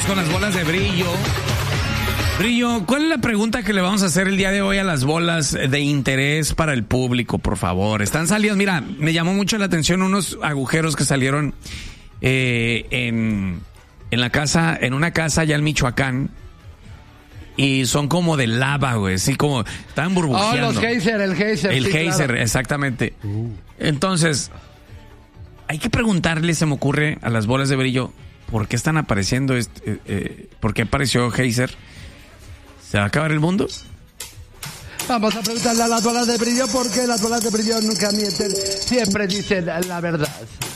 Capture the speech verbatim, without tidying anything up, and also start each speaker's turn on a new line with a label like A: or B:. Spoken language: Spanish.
A: con las bolas de brillo. Brillo, ¿cuál es la pregunta que le vamos a hacer el día de hoy a las bolas de interés para el público, por favor? Están saliendo, mira, me llamó mucho la atención unos agujeros que salieron eh, en, en la casa, en una casa allá en Michoacán. Y son como de lava, güey, así como están burbujeando.
B: Oh, los geyser, el geyser.
A: El
B: sí,
A: geyser,
B: claro.
A: exactamente. Uh. Entonces, hay que preguntarle, se me ocurre, a las bolas de brillo, ¿por qué están apareciendo? Este, eh, eh, ¿Por qué apareció geyser? ¿Se va a acabar el mundo?
B: Vamos a preguntarle a las bolas de brillo porque las bolas de brillo nunca mienten, siempre dicen la verdad.